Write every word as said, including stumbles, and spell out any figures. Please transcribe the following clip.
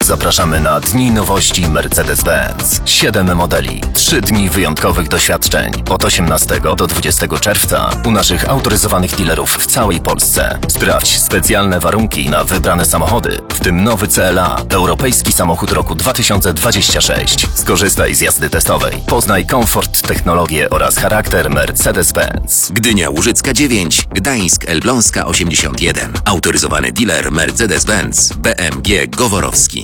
Zapraszamy na Dni Nowości Mercedes-Benz. Siedem modeli, trzy dni wyjątkowych doświadczeń. Od osiemnastego do dwudziestego czerwca u naszych autoryzowanych dealerów w całej Polsce. Sprawdź specjalne warunki na wybrane samochody, w tym nowy C L A, europejski samochód roku dwa tysiące dwudziestego szóstego. Skorzystaj z jazdy testowej. Poznaj komfort, technologię oraz charakter Mercedes-Benz. Gdynia Łużycka dziewięć, Gdańsk Elbląska osiemdziesiąt jeden. Autoryzowany dealer Mercedes-Benz B M G Goworowski.